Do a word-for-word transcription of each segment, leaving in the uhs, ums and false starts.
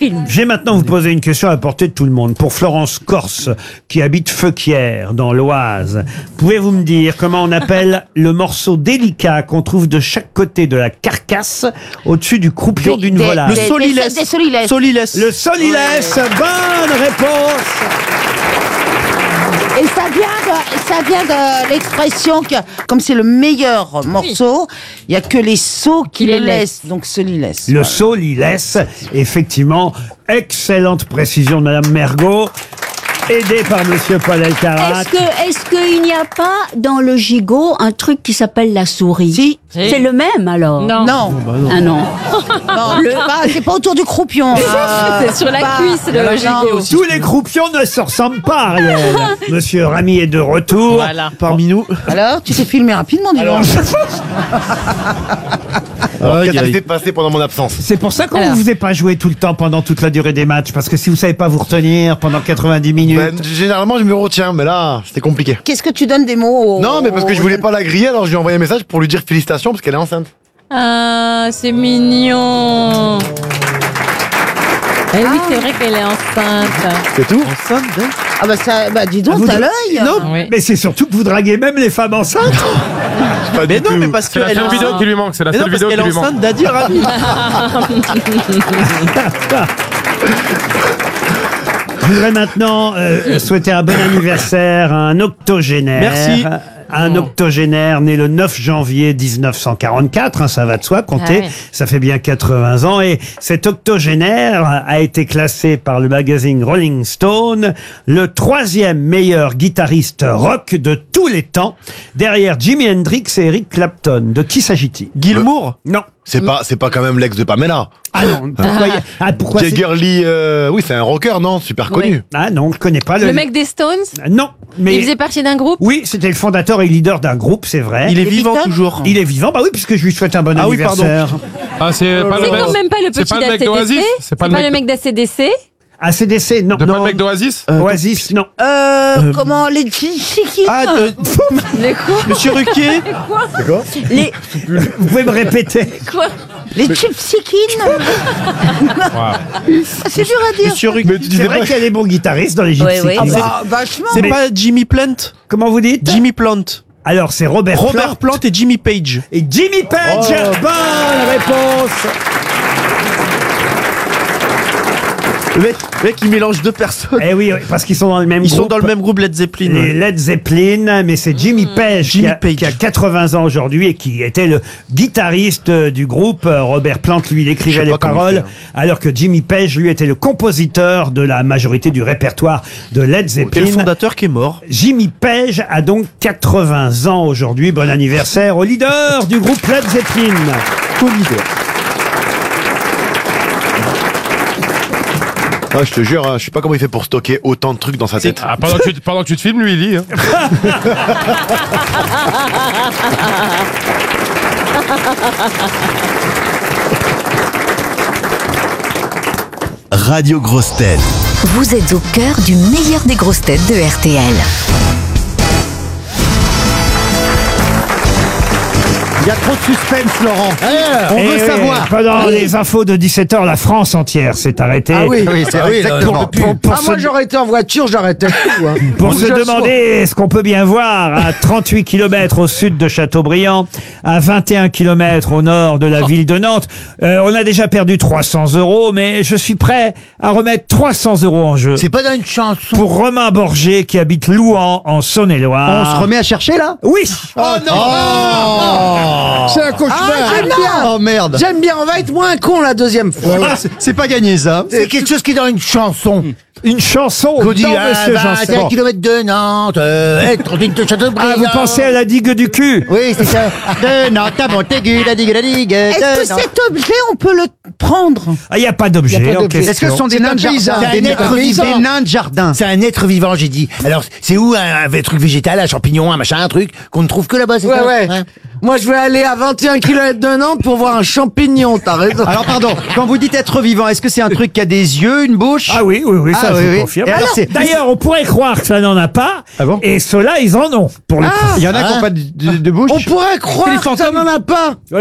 film. Je vais maintenant vous poser une question à la portée de tout le monde. Pour Florence Corse, qui habite Feuquières, dans l'Oise, pouvez-vous me dire comment on appelle le morceau délicat qu'on trouve de chaque côté de la carcasse au-dessus du croupion d'une Des- volaille? des- Le solilès. Des solilès. Solilès. Le solilès. Bonne réponse. Et ça vient de, ça vient de l'expression que, comme c'est le meilleur morceau, il y a que les sots qui le laissent. Donc solilès. Le solilès, effectivement. Excellente précision de Madame Mergot. Aidé par Monsieur Paul Elkarat. Est-ce que, est-ce qu'il n'y a pas dans le gigot un truc qui s'appelle la souris? Si. C'est le même alors? Non. Non. Ah non. Non, le- pas- c'est pas autour du croupion. Euh, C'est sur la pas- cuisse, le non. gigot. Tous les croupions ne se ressemblent pas, Ariel. Monsieur Ramy est de retour. Voilà. Parmi nous. Alors, tu t'es filmé rapidement, dis donc. Alors, qu'est-ce qui s'est passé pendant mon absence? C'est pour ça qu'on Alors. ne vous a pas joué tout le temps pendant toute la durée des matchs. Parce que si vous savez pas vous retenir pendant quatre-vingt-dix minutes. Ben, généralement, je me retiens, mais là, c'était compliqué. Qu'est-ce que tu donnes des mots au- Non, mais parce que je aux- voulais pas la griller, alors je lui ai envoyé un message pour lui dire félicitations parce qu'elle est enceinte. Ah, c'est mignon. Eh oui, c'est vrai qu'elle est enceinte. C'est tout? Ah bah ça, bah dis Ah, donc, vous t'as deux- l'œil. Non, Oui. mais c'est surtout que vous draguez même les femmes enceintes. Pas Mais du non, tout. mais parce C'est la qu'elle seule est vidéo enceinte. qui lui manque, c'est la Mais non, seule parce vidéo qu'elle qui est lui manque. enceinte d'Adir Rami. Je voudrais maintenant euh, souhaiter un bon anniversaire à un octogénaire. Merci. Un octogénaire né le neuf janvier dix-neuf cent quarante-quatre, hein, ça va de soi, comptez, Ah ouais. ça fait bien quatre-vingts ans. Et cet octogénaire a été classé par le magazine Rolling Stone le troisième meilleur guitariste rock de tous les temps, derrière Jimi Hendrix et Eric Clapton. De qui s'agit-il? Gilmour. Non. C'est pas, c'est pas quand même l'ex de Pamela. Ah non, pourquoi, y a- ah, pourquoi c'est- Jagger Lee, euh, oui, c'est un rocker, non? Super connu. Ah non, je connais pas le... Le mec des Stones, Non, mais... il faisait partie d'un groupe. Oui, c'était le fondateur et leader d'un groupe, c'est vrai. Il est Les vivant Beatles toujours. Il est vivant, bah oui, puisque je lui souhaite un bon Ah oui, pardon. anniversaire. Ah, c'est pas C'est le mec. quand même pas le c'est petit pas le mec d'A C D C. d'Oasis. C'est pas le mec d'A C D C. A C D C, non. De pas non. le mec d'Oasis. Oasis, non. Euh, comment les chiquines? Ah, euh, Les quoi? Monsieur Ruquier. Les, Vous pouvez me répéter? Quoi? les chipsikines? C'est dur à dire. Monsieur Ruquier. Mais tu C'est disais vrai pas. qu'il y a des bons guitaristes dans les Gypsy oui. Kings. Ah bah, vachement. C'est Mais- pas Jimmy Plant. Comment vous dites? Jimmy Plant. Alors, c'est Robert, Robert Plant Plant et Jimmy Page. et Jimmy Page. Bonne réponse. Le mec, le mec, il mélange deux personnes. Eh oui, oui, parce qu'ils sont dans le même Ils groupe. sont dans le même groupe Led Zeppelin. Les Led Zeppelin, mais c'est Jimmy Page, Jimmy qui, a, Page. qui a quatre-vingts ans aujourd'hui et qui était le guitariste euh, du groupe. Euh, Robert Plant, lui, il Je écrivait sais les pas comment il paroles, fait, hein. alors que Jimmy Page, lui, était le compositeur de la majorité du répertoire de Led Et le Zeppelin. fondateur qui est mort. Jimmy Page a donc quatre-vingts ans aujourd'hui. Bon anniversaire au leader du groupe Led Zeppelin. Ah, je te jure, hein, je sais pas comment il fait pour stocker autant de trucs dans sa tête. Ah, pendant, que tu, pendant que tu te filmes, lui, il lit. Hein. Radio Grosse Tête. Vous êtes au cœur du meilleur des grosses têtes de R T L. Il y a trop de suspense, Laurent. On Et veut savoir. Pendant les infos de dix-sept heures, la France entière s'est arrêtée. Ah oui, Oui, c'est ah, vrai, exactement. Pour, pour- pour Ah, se, moi j'aurais été en voiture, j'arrêtais tout. Hein. pour Je se sois- demander ce qu'on peut bien voir à trente-huit kilomètres au sud de Châteaubriand, à vingt et un kilomètres au nord de la ville de Nantes. Euh, on a déjà perdu trois cents euros, mais je suis prêt à remettre trois cents euros en jeu. C'est pas dans une chanson. Pour Romain Borgé qui habite Louan en Saône-et-Loire. On se remet à chercher là? Oui. Oh non. C'est un cauchemar. Ah, J'aime bien. Oh merde. J'aime bien, on va être moins con la deuxième fois. Ah, c'est- C'est pas gagné ça. C'est quelque chose qui est dans une chanson. Une chanson. Qu'on dit Non, à monsieur vingt et un Janson. kilomètres de Nantes, euh, être d'une de Châteaubriand. Ah, vous pensez à la digue du cul? Oui, c'est ça. De Nantes à Montaigu, la digue, la digue. Est-ce que de Nantes. cet objet, on peut le prendre? Ah, il n'y a pas d'objet Y a pas en d'objet. question. Est-ce que ce sont des C'est nains un de jardin? paysan. C'est un Des être paysans. vivant. Des nains de jardin. C'est un être vivant, j'ai dit. Alors, c'est où un, un truc végétal, un champignon, un machin, un truc qu'on ne trouve que là-bas, c'est Ouais, ça? ouais. Moi je vais aller à vingt et un kilomètres de Nantes pour voir un champignon, t'as raison. Alors pardon, quand vous dites être vivant, est-ce que c'est un truc qui a des yeux, une bouche? Ah oui, oui, oui, ça Ah, je oui, vous oui. confirme. Et alors, Alors, c'est- D'ailleurs, on pourrait croire que ça n'en a pas. Ah bon Et ceux-là, ils en ont. Pour le coup. Il y en a qui n'ont pas de, de- de bouche? On pourrait croire les que ça fantômes. n'en a pas. Oui.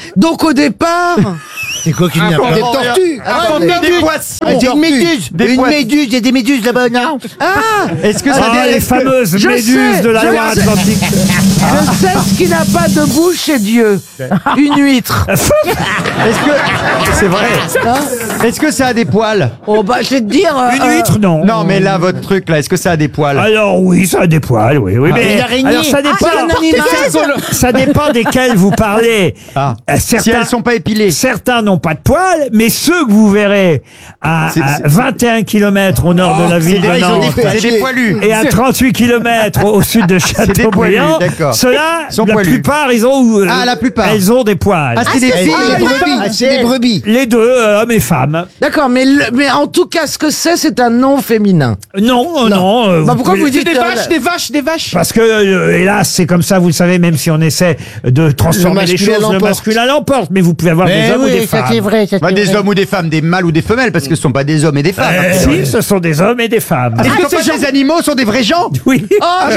Donc au départ, C'est quoi qu'il n'y a pas? Des tortues. Ah, Ah, des des méduses. poissons. Ah, c'est une méduse. Des Une poissons. méduse, il y a des méduses là-bas, non? ah, Est-ce que ça Ah, des- les fameuses je méduses sais, de la je loi sais. Atlantique. je sais ce qui n'a pas de bouche, c'est Dieu. Une huître. Est-ce que c'est vrai? Est-ce que ça a des poils? Oh bah je vais te dire. euh, Une huître, non. Non, mais là, votre truc, là, est-ce que ça a des poils? Alors oui, ça a des poils, oui, oui. mais une araignée. alors ça dépend. c'est un animal. Ça dépend desquels vous parlez. Ah. Euh, Certains, Si elles sont pas épilées. certains n'ont pas de poils, mais ceux que vous verrez à, C'est- à c'est- vingt et un kilomètres au nord de la ville de Ils ont Nantes des, c'est des poilus. et à trente-huit kilomètres au sud de des Châteaubriand, poilus, d'accord. ceux-là, Sont la poilus. plupart, ils ont, euh, Ah, la plupart. elles ont des poils. Ah, c'est des Eh, filles. C'est des brebis. Ah, C'est des brebis. Les deux, euh, hommes et femmes. D'accord, mais, le- mais en tout cas, ce que c'est, c'est un nom féminin. Non, euh, non. euh, Bah pourquoi pouvez- vous dites Des euh, vaches, des vaches, des vaches. Parce que, euh, hélas, c'est comme ça, vous le savez, même si on essaie de transformer les masculin choses, le l'emporte. masculin l'emporte. Mais vous pouvez avoir des Mais hommes ou des oui, ça femmes. c'est vrai. ça, Bah, c'est des vrai. hommes ou des femmes, des mâles ou des femelles, parce que ce sont pas des hommes et des femmes. Euh, si, ce sont des hommes et des femmes. Est-ce que ces des animaux sont des vrais gens? Oui. Oh, je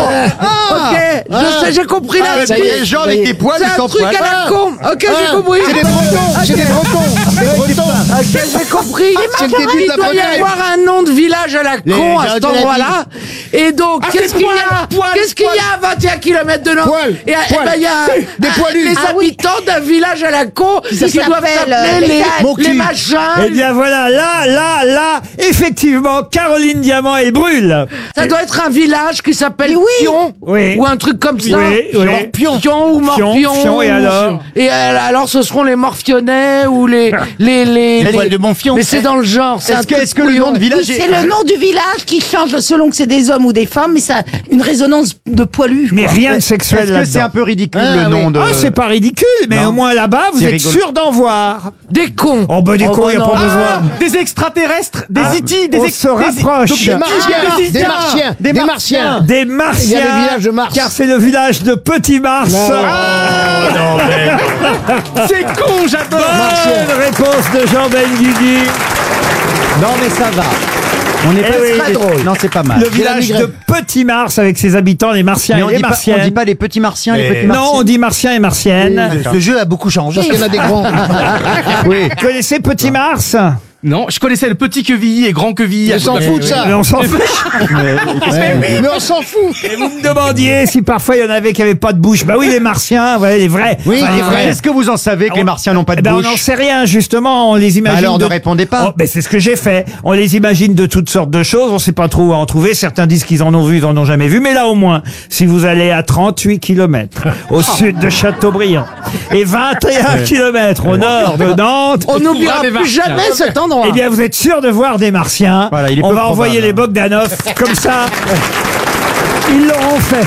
Ok, je sais, j'ai compris Ah, la ça y est, les gens avec des poils C'est et un sans truc poils. à la con. Ok, j'ai Ah, compris. C'est des bretons. C'est des bretons. Des bretons. Ok, j'ai compris. c'est le début de la Il doit y Bretagne. avoir un nom de village à la Les con à gens cet de la endroit-là. Et donc, Ah, qu'est-ce c'est qu'il y poil, a poil, Qu'est-ce qu'il y a à vingt et un kilomètres de Nantes Poil, Et, et poil. ben, il y a Des ah, poilus. les Ah oui. habitants d'un village à la con qui doivent s'appelle, euh, s'appeler les les, Mon les cul. machins. Eh bien voilà, là, là, là, effectivement, Caroline Diamant, elle brûle. Ça doit être un village qui s'appelle Pion. Oui. Ou un truc comme ça. Oui, oui. Morpion. Pion ou Pion, Morpion. Pion, et alors Et euh, alors, ce seront les Morfionnais ou les... les, les, Les les- poils de Monfion. Mais c'est dans le genre. c'est un Est-ce que, truc est-ce que le nom de Oui, village est... c'est le nom du village qui change selon que c'est des hommes ou des femmes, mais ça a une résonance de poilu. Mais quoi. rien de sexuel Est-ce que c'est là-dedans. un peu ridicule Ah, le nom oui. de... Ah, c'est pas ridicule, mais Non. au moins là-bas, vous C'est êtes rigolo. sûr d'en voir. Des cons. Oh, ben, des Oh, cons, bah il n'y a non. pas besoin. Des extraterrestres, des Ah, I T, des on ex- se des- rapproche. donc Des martiens. Des Des martiens. Des martiens. Des Il y a Martiens. le village de Mars. Car c'est le village de Petit Mars. C'est con, j'adore. Bonne réponse de Jean Benguigui. Non, mais ça va. On n'est Eh pas oui. très drôle. Non, c'est pas mal. Le village de Petit Mars avec ses habitants, les Martiens Mais et on les dit, pas, Martiennes. on dit pas les petits martiens, les petits Non, martiens. on dit Martiens et Martiennes. Ce jeu a beaucoup changé. Parce qu'il y en a des grands. Oui. Vous connaissez Petit Mars? Non, je connaissais le petit quevilly et grand quevilly. On s'en fout de ça. Mais on s'en fout. Mais on s'en fout. Et vous me demandiez si parfois il y en avait qui n'avaient pas de bouche. Bah oui, les Martiens, ouais, les vrais. Oui, Enfin, les vrais. Est-ce que vous en savez que les martiens n'ont pas de Eh ben, on bouche? n'en sait rien, justement. On les imagine. alors de... ne répondez pas. Oh, ben, c'est ce que j'ai fait. On les imagine de toutes sortes de choses. On ne sait pas trop où en trouver. Certains disent qu'ils en ont vu, ils en ont jamais vu. Mais là, au moins, si vous allez à trente-huit kilomètres au sud de Châteaubriand et vingt et un kilomètres au nord de Nantes, On n'oubliera Ah, les plus Martiens. jamais cet endroit. eh bien, vous êtes sûr de voir des Martiens. Voilà, il est On peu va envoyer probable. les Bogdanov. Comme ça, ils l'auront fait.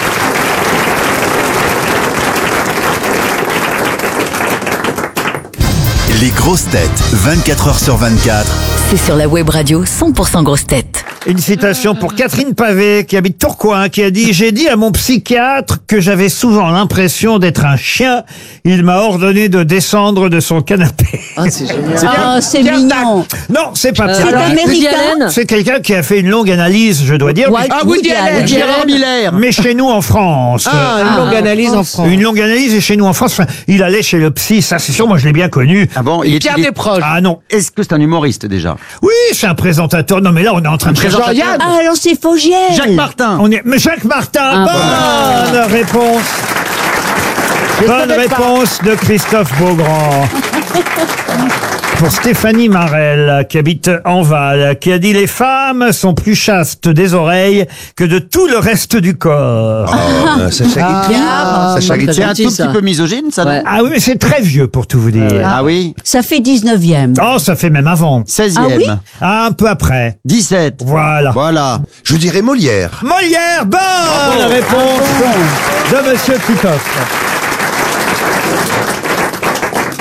Les grosses têtes, vingt-quatre heures sur vingt-quatre. C'est sur la web radio cent pour cent grosses têtes. Une citation pour Catherine Pavé, qui habite Tourcoing, qui a dit « J'ai dit à mon psychiatre que j'avais souvent l'impression d'être un chien. Il m'a ordonné de descendre de son canapé. Ah, c'est génial. Ah, c'est mignon. » Non, c'est pas Euh, Pierre Dac. Woody américain. Allen. C'est quelqu'un qui a fait une longue analyse, je dois dire, mais- Ah, Woody Allen. Gérard Miller. mais chez nous en France. Ah, une longue analyse en France. Une longue analyse et chez nous en France. Enfin, il allait chez le psy, ça c'est sûr, moi je l'ai bien connu. Ah bon, il est, Pierre il est- Desproges. Ah non. Est-ce que c'est un humoriste déjà? Oui, c'est un présentateur. Non mais là on est en train de présentateur. Jean-Yann. Ah, alors c'est Fogiel. Jacques Martin. On est... Mais Jacques Martin, bonne réponse. Bonne réponse de Christophe Beaugrand. Pour Stéphanie Marel, qui habite Enval, qui a dit « Les femmes sont plus chastes des oreilles que de tout le reste du corps. Sacha Ah, Guitry. C'est un tout petit peu misogyne, ça, non? Ah oui, mais c'est très vieux pour tout vous dire. Ah oui. Ça fait dix-neuvième. Oh, ça fait même avant. seizième. Ah oui Ah, un peu après. dix-sept. Voilà. Voilà. Je dirais Molière. Molière, bonne réponse de Monsieur Titoff.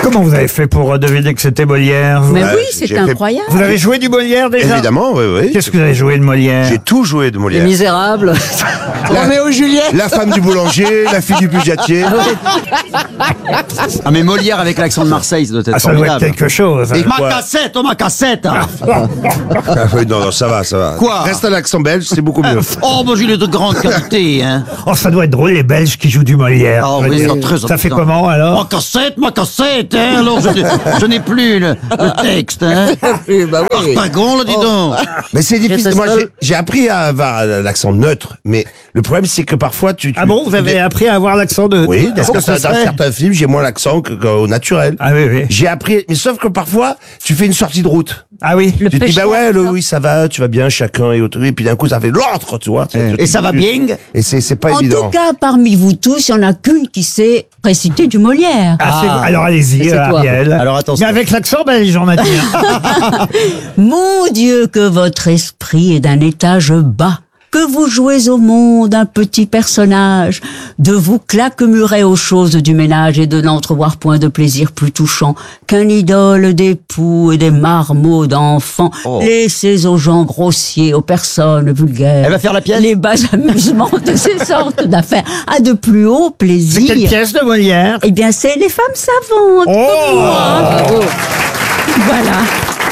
Comment vous avez fait pour euh, deviner que c'était Molière vous Mais Ouais, oui, j'ai c'est fait- incroyable. Vous avez joué du Molière déjà? Évidemment, oui, oui. Qu'est-ce que vous avez joué de Molière? J'ai tout joué de Les Molière. Misérables. Roméo et Juliette. La femme du boulanger, la fille du budgetier. Ah, mais Molière avec l'accent de Marseille, ça doit être Ah, ça doit être formidable. quelque chose. Et hein. ma cassette, oh ma cassette hein. Ah oui, non, non, ça va, ça va. Quoi Reste à l'accent belge, c'est beaucoup mieux. Oh, moi j'ai de grande qualité, hein. Oh, ça doit être drôle, les Belges qui jouent du Molière. Ah je veux oui, dire. c'est très Ça fait amusant. comment Ma alors? cassette, ma cassette, hein. Alors je, je n'ai plus le, le texte, hein. Oui, bah oui. Dragon, là, dis donc. Mais c'est difficile. J'étais Moi, seule. j'ai- j'ai appris à avoir l'accent neutre, mais le problème, c'est que parfois, tu. tu- Ah bon, vous avez appris à avoir l'accent de... Oui, parce Comment que ça ça, dans se fait? certains films, j'ai moins l'accent que- qu'au naturel. Ah oui, oui. J'ai appris, mais sauf que parfois, tu fais une sortie de route. Ah oui. Le Tu te dis, bah pêcheur, ouais, le- ça. oui, ça va, tu vas bien, chacun et autre. Et puis d'un coup, ça fait l'autre, tu vois. Et ça va bien? Et c'est c'est pas En évident. tout cas, parmi vous tous, il n'y en a qu'une qui sait réciter du Molière. Ah, c'est- Ah. alors allez-y, Et c'est euh, toi. Ariel. Alors, attention. Mais avec l'accent belge, on a dit. hein. Mon Dieu, que votre esprit est d'un étage bas, que vous jouez au monde un petit personnage, de vous claquemurer aux choses du ménage et de n'entrevoir point de plaisir plus touchant qu'un idole d'époux et des marmots d'enfants. Oh. Laissez aux gens grossiers, aux personnes vulgaires. Elle va faire la pièce? Les bas amusements de ces sortes d'affaires à de plus hauts C'est plaisirs. quelle pièce de Molière? Eh bien, c'est les femmes savantes. Oh Voilà.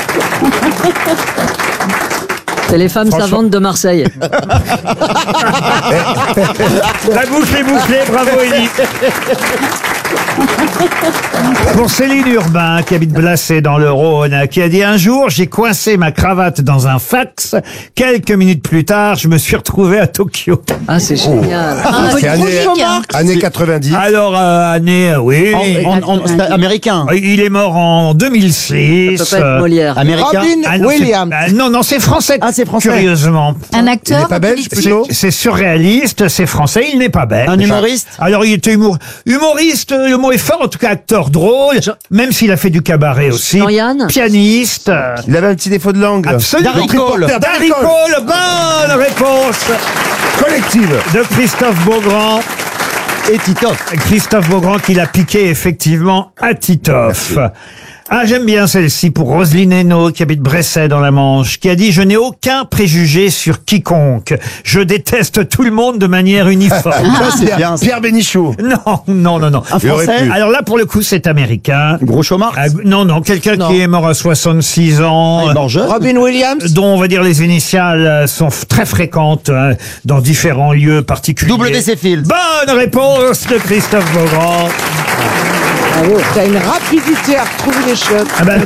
C'est les femmes Franchement- savantes de Marseille. La boucle est bouclée, bravo Élie. Pour Céline Urbain, qui habite Blacé dans le Rhône, qui a dit un jour, j'ai coincé ma cravate dans un fax. Quelques minutes plus tard, je me suis retrouvé à Tokyo. Ah, c'est génial. Ah, C'est année, année quatre-vingt-dix. Alors, euh, année, euh, oui. En- en- en- c'est américain. Il est mort en deux mille six. Ça peut pas être Molière. Américain. Robin Ah non, c'est- Williams. ah non, non, c'est français. Ah, c'est français. Curieusement. Un Il n'est acteur pas belge, C'est- plutôt C'est surréaliste, c'est français, il n'est pas belge. Un humoriste? Alors il était humour- humoriste, le mot est fort, en tout cas acteur drôle, même s'il a fait du cabaret aussi. Jean-Yann Pianiste. euh, Il avait un petit défaut de langue. Absolument. Darry Cole. Darry Cole, bonne réponse Collective. de Christophe Beaugrand. Et Titoff. Christophe Beaugrand qui l'a piqué effectivement à Titoff. Ah, j'aime bien celle-ci pour Roselyne Hénaud, qui habite Bresset dans la Manche, qui a dit « Je n'ai aucun préjugé sur quiconque. Je déteste tout le monde de manière uniforme. Ça, c'est bien. Pierre Bénichou. » Non, non, non, non. Un Il aurait français? pu. Alors là, pour le coup, c'est américain. Gros chômard? Ah, non, non, quelqu'un Non. qui est mort à soixante-six ans. Il est mort jeune? Robin Williams. Dont on va dire les initiales euh, sont f- très fréquentes hein, dans différents lieux particuliers. W C Fields. Bonne réponse de Christophe Beaugrand. T'as une rapidité à retrouver les chiottes. Ah ben,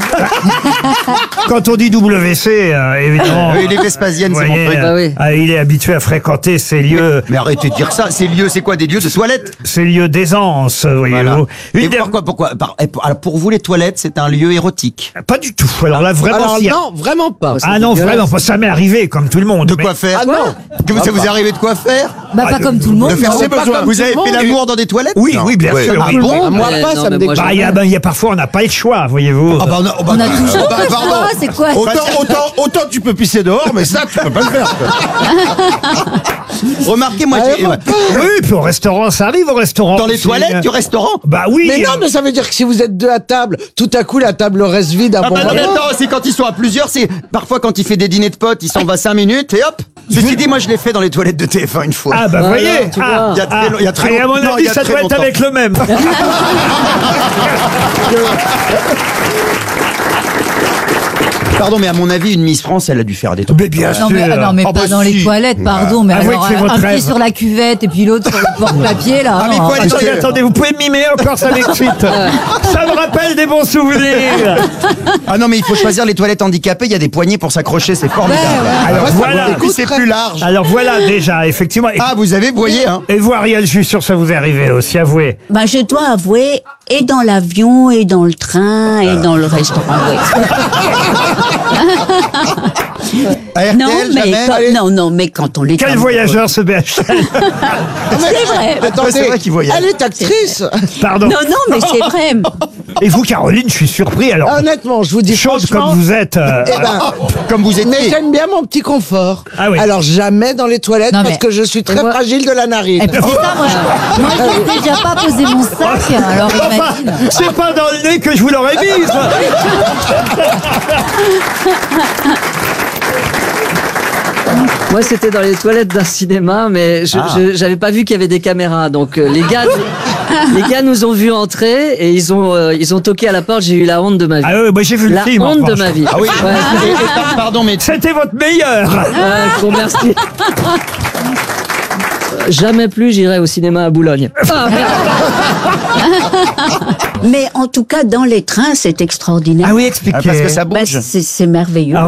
quand on dit W C, euh, évidemment. Oui, les Vespasiennes, vous c'est mon voyez, truc. Bah oui. ah, il est habitué à fréquenter ces lieux, Mais arrêtez de dire ça. Ces lieux, c'est quoi? Des lieux de toilettes? ces lieux d'aisance, voyez-vous. Voilà. Une Et des- pourquoi, pourquoi par- eh, pour- alors, pour vous, les toilettes, c'est un lieu érotique. Pas du tout. Alors là, vraiment, Alors s'il y a- non, vraiment pas. Ah non, vraiment, pas. Ça m'est arrivé comme tout le monde. De mais- quoi faire? Ah non. Que vous- ça vous est arrivé de quoi faire? Bah, pas comme tout le monde. De faire non. ses pas besoins. comme Vous tout avez le fait monde. l'amour dans des toilettes? Oui, oui, bien Ouais. sûr. Ah oui. bon? Ah, moi Ouais, pas, non, ça me mais moi, dégoûte. Bah, il y a, ben, il y a parfois, on n'a pas le choix, voyez-vous. Ah bah, non, oh bah, On a toujours bah, pas le pardon. choix, c'est quoi Autant, autant, autant tu peux pisser dehors, mais ça, tu peux pas le faire. Remarquez, moi, j'ai- ouais. Oui, puis au restaurant, ça arrive au restaurant. dans les aussi. toilettes du restaurant. Bah oui. Mais non, euh, mais ça veut dire que si vous êtes deux à table, tout à coup la table reste vide à Ah bon bah non, mais moment. attends, c'est quand ils sont à plusieurs, c'est parfois quand il fait des dîners de potes, il s'en va cinq minutes et hop. Ceci dit, moi je l'ai fait dans les toilettes de T F un une fois. Ah bah Voilà, voyez, tu ah, vois. Il y a très ah, long- il y a très et à long- mon non, il avis, y a ça très doit être longtemps. avec le même. Pardon, mais à mon avis, une Miss France, elle a dû faire des trucs. Mais bien Non, mais, sûr. ah, non, mais Oh, pas bah, dans si. les toilettes, pardon. Mais Avouez alors, que c'est un, votre un pied rêve. sur la cuvette et puis l'autre sur le porte-papier, là. Ah, mais non. quoi, les Attendez, toilettes attendez, vous pouvez mimer encore, ça m'excite. Ça me rappelle des bons souvenirs. Ah non, mais il faut choisir les toilettes handicapées, il y a des poignées pour s'accrocher, c'est formidable. Alors voilà. Et puis c'est plus large. Alors voilà déjà, effectivement. Et, Ah, vous avez, vous voyez, hein. et vous, Ariel, je suis sûr que ça vous est arrivé aussi, avouez. Bah, je dois avouer, et dans l'avion, et dans le train, et dans le restaurant. oui. Non, mais quand, non, non, mais quand on est... Quel voyageur ce B H L? C'est vrai. Attends, c'est vrai qu'il voyage. Elle est actrice. Pardon. Non, non, mais c'est vrai. Et vous, Caroline, je suis surpris. Alors, Honnêtement, je vous dis chose franchement, comme vous êtes. euh, eh ben, Comme vous êtes mais j'aime bien mon petit confort. Ah oui. Alors jamais dans les toilettes Non, parce mais- que je suis très moi- fragile de la narine. Eh ben, c'est ça, moi. Moi, j'ai déjà pas posé mon sac, alors Enfin, imagine. c'est pas dans le nez que je vous l'aurais mise. Moi, c'était dans les toilettes d'un cinéma, mais je Ah. je- j'avais pas vu qu'il y avait des caméras. Donc euh, les gars, les gars nous ont vus entrer et ils ont euh, ils ont toqué à la porte. J'ai eu la honte de ma vie. Ah oui, moi j'ai vu le La film. en honte de revanche. ma vie. Ah oui. Ouais. Et- et par- pardon, mais C'était votre meilleur. Ouais, je vous remercie. Jamais plus j'irai au cinéma à Boulogne. Ah, merde. Mais en tout cas, dans les trains, c'est extraordinaire. Ah oui, expliquez. parce que ça Ben, bouge. c'est c'est merveilleux. Ah